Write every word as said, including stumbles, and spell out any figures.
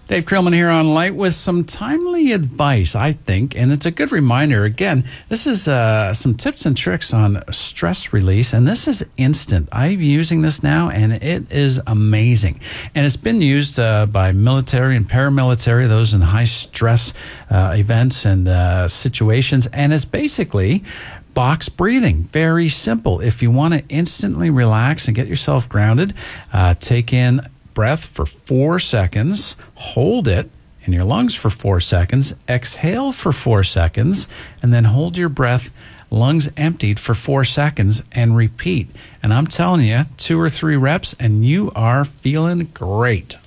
Dave Krillman here on Light with some timely advice, I think, and it's a good reminder. Again, this is uh, some tips and tricks on stress release, and this is instant. I'm using this now, and it is amazing. And it's been used uh, by military and paramilitary, those in high stress uh, events and uh, situations, and it's basically box breathing. Very simple. If you want to instantly relax and get yourself grounded, uh, take in breath for four seconds, hold it in your lungs for four seconds, exhale for four seconds, and then hold your breath, lungs emptied for four seconds, and repeat. And I'm telling you, two or three reps, and you are feeling great.